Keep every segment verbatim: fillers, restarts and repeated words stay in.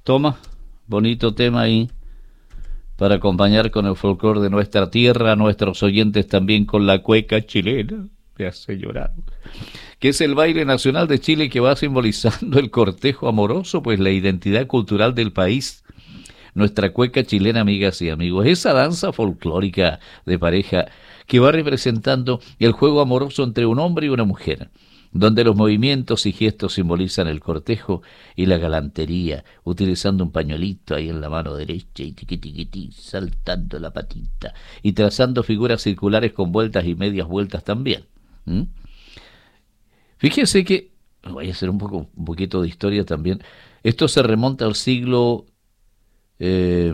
Toma, bonito tema ahí para acompañar con el folclore de nuestra tierra, nuestros oyentes también con la cueca chilena, me hace llorar, que es el baile nacional de Chile que va simbolizando el cortejo amoroso, pues la identidad cultural del país. Nuestra cueca chilena, amigas y amigos, esa danza folclórica de pareja que va representando el juego amoroso entre un hombre y una mujer, donde los movimientos y gestos simbolizan el cortejo y la galantería, utilizando un pañuelito ahí en la mano derecha y tiqui tiqui tiqui, saltando la patita y trazando figuras circulares con vueltas y medias vueltas también. ¿Mm? Fíjense que, voy a hacer un poco, un poquito de historia también, esto se remonta al siglo eh,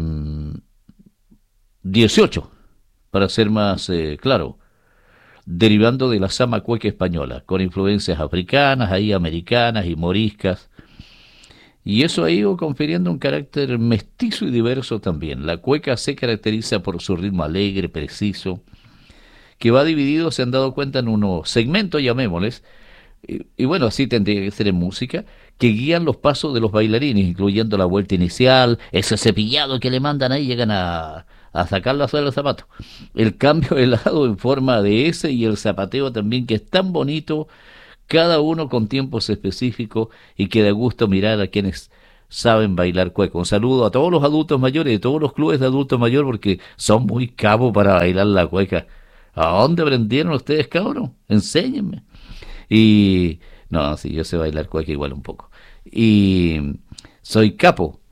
dieciocho, para ser más eh, claro, derivando de la sama cueca española, con influencias africanas, ahí americanas y moriscas, y eso ha ido confiriendo un carácter mestizo y diverso también. La cueca se caracteriza por su ritmo alegre, preciso, que va dividido, se han dado cuenta, en unos segmentos, llamémosles, y, y bueno, así tendría que ser en música, que guían los pasos de los bailarines, incluyendo la vuelta inicial, ese cepillado que le mandan ahí, llegan a, a sacar la suela del zapato, el cambio de lado en forma de S y el zapateo también, que es tan bonito, cada uno con tiempos específicos y que da gusto mirar a quienes saben bailar cueca. Un saludo a todos los adultos mayores, de todos los clubes de adultos mayores, porque son muy cabos para bailar la cueca. ¿A dónde aprendieron ustedes, cabrón? Enséñenme. Y no, sí, yo sé bailar cueca igual un poco. Y soy capo.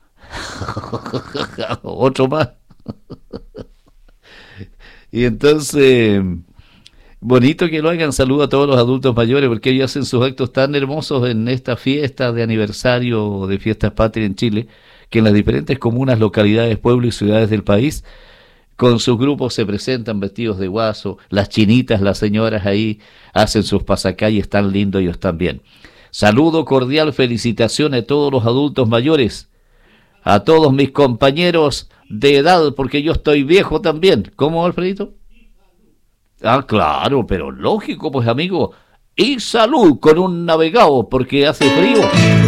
Otro más. Y entonces, bonito que lo hagan. Saludo a todos los adultos mayores, porque ellos hacen sus actos tan hermosos en esta fiesta de aniversario de Fiestas Patrias en Chile, que en las diferentes comunas, localidades, pueblos y ciudades del país, con sus grupos se presentan vestidos de guaso, las chinitas, las señoras ahí hacen sus pasacalles tan lindos, ellos también. Saludo cordial, felicitaciones a todos los adultos mayores, a todos mis compañeros de edad, porque yo estoy viejo también. ¿Cómo, Alfredito? Ah, claro, pero lógico, pues amigo. Y salud con un navegado, porque hace frío.